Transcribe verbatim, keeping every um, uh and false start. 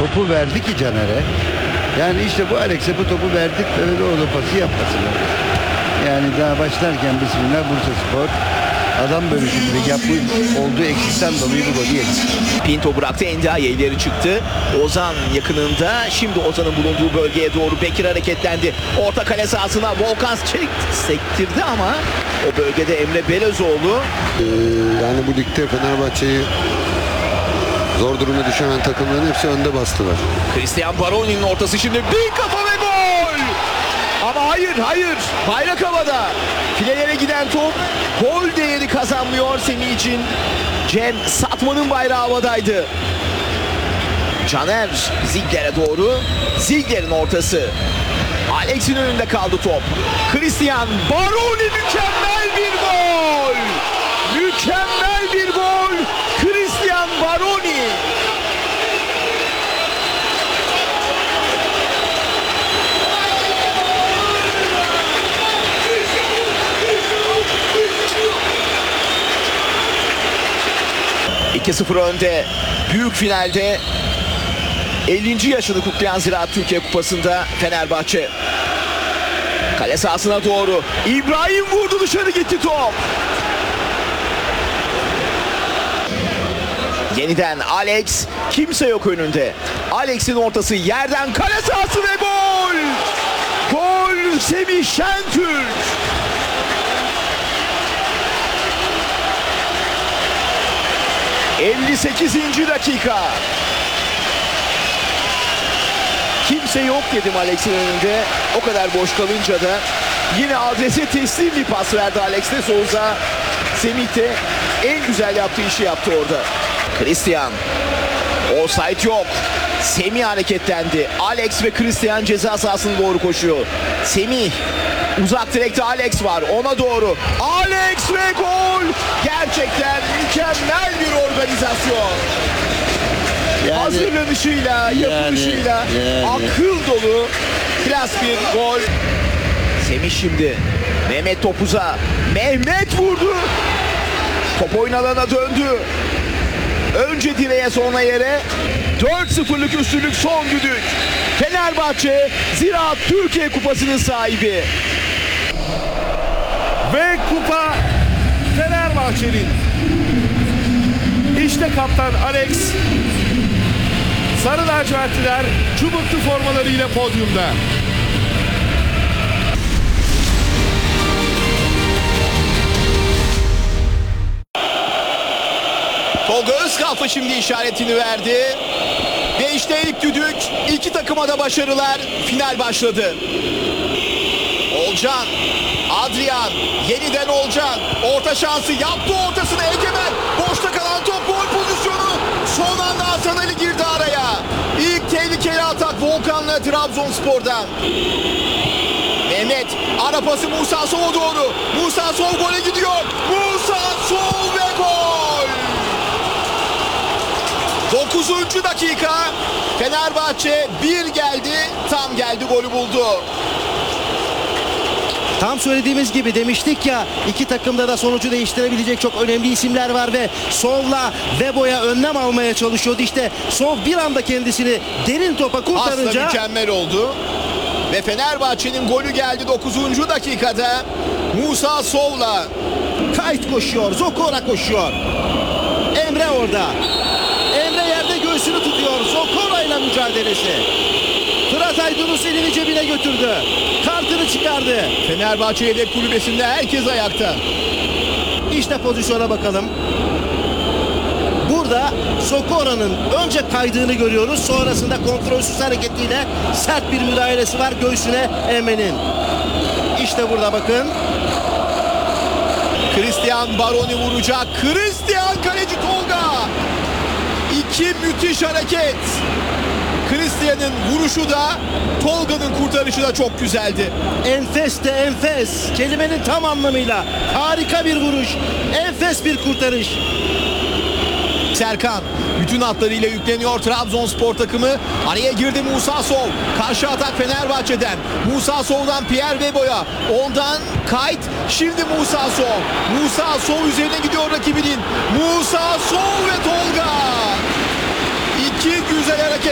topu verdi ki Caner'e. Yani işte bu Alex'e bu topu verdik ve öyle o da pası yapmasın. Yani daha başlarken bismillah Bursaspor adam bölüşümünde yapmış olduğu eksikten dolayı bu golü yedi. Pinto bıraktı, Endiaye ileri çıktı. Ozan yakınında. Şimdi Ozan'ın bulunduğu bölgeye doğru Bekir hareketlendi. Orta kale sahasına Volkan çekti, sektirdi ama o bölgede Emre Belözoğlu. Ee, yani bu ligde Fenerbahçe'yi zor duruma düşen takımların hepsi önde bastılar. Christian Baroni'nin ortası, şimdi bir kafa ve gol! Ama hayır, hayır. Bayrak havada. Filelere giden top gol değeri kazanmıyor Semih için. Cem Satman'ın bayrağı havadaydı. Caner Ziegler'e doğru. Ziegler'in ortası. Alex'in önünde kaldı top. Christian Baroni, mükemmel bir gol! Mükemmel bir gol! Christian Baroni! iki sıfır önde. Büyük finalde ellinci yaşını kutlayan Ziraat Türkiye Kupası'nda Fenerbahçe. Kale sahasına doğru İbrahim vurdu, dışarı gitti top. Yeniden Alex, kimse yok önünde. Alex'in ortası yerden kale sahası ve gol! Gol Semih Şentürk! elli sekizinci dakika. Kimse yok dedim Alex'in önünde. O kadar boş kalınca da yine adrese teslim bir pas verdi Alex de Souza. Semih de en güzel yaptığı işi yaptı orada. Christian. Offside yok. Semih hareketlendi. Alex ve Christian ceza sahasına doğru koşuyor. Semih. Uzak direkte Alex var. Ona doğru. Alex ve gol. Gerçekten mükemmel bir organizasyon. Yani, Hazırlanışıyla, yapılışıyla, yani, yani. akıl dolu klas bir gol. Semih şimdi. Mehmet topuza. Mehmet vurdu. Top oyun alanına döndü. Önce direğe, sonra yere. dört sıfırlık üstünlük, son düdük. Fenerbahçe Ziraat Türkiye Kupası'nın sahibi. Ve kupa Fenerbahçe'nin. İşte kaptan Alex. Sarı lacivertliler çubuklu formalarıyla podyumda. Tolga Özkalfa şimdi işaretini verdi. Ve işte ilk düdük. İki takıma da başarılar. Final başladı. Olcan. Adrian. Yeniden Olcan. Orta şansı yaptı, ortasına Egemen. Boşta kalan top, gol pozisyonu. Son anda Hasan Ali girdi araya. İlk tehlikeli atak Volkan'la Trabzonspor'dan. Mehmet. Ara pası Musa Sow'a doğru. Musa Sow gole gidiyor. Musa Sow ve gol. dokuzuncu dakika. Fenerbahçe bir geldi. Tam geldi, golü buldu. Tam söylediğimiz gibi demiştik ya, iki takımda da sonucu değiştirebilecek çok önemli isimler var ve Sow'la Vebo'ya önlem almaya çalışıyordu. İşte Sow bir anda kendisini derin topa kurtarınca... Aslında mükemmel oldu. Ve Fenerbahçe'nin golü geldi dokuzuncu dakikada. Musa Sow'la. Kayıt koşuyor, Zokora koşuyor. Emre orada. Emre yerde göğsünü tutuyor. Zokora ile mücadelesi. Fırat Aydınus elini cebine götürdü. Kartını çıkardı. Fenerbahçe yedek kulübesinde herkes ayakta. İşte pozisyona bakalım. Burada Sokora'nın önce kaydığını görüyoruz. Sonrasında kontrolsüz hareketiyle sert bir müdahalesi var göğsüne Emre'nin. İşte burada bakın. Christian Baroni vuracak. Christian, kaleci Tolga. İki müthiş hareket. Christian'ın vuruşu da Tolga'nın kurtarışı da çok güzeldi. Enfes de enfes. Kelimenin tam anlamıyla. Harika bir vuruş. Enfes bir kurtarış. Serkan bütün hatlarıyla yükleniyor Trabzonspor takımı. Araya girdi Musa Sow. Karşı atak Fenerbahçe'den. Musa Sow'dan Pierre Vebo'ya. Ondan Kayt. Şimdi Musa Sow. Musa Sow üzerine gidiyor rakibinin. Musa Sow ve Tolga. İki güzel hareket.